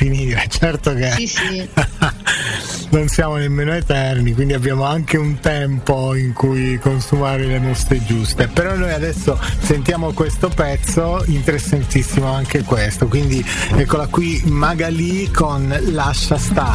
finire, certo che sì. non siamo nemmeno eterni, quindi abbiamo anche un tempo in cui consumare le mostre giuste, però noi adesso sentiamo questo pezzo interessantissimo anche questo, quindi eccola qui Magalì con Lascia stare.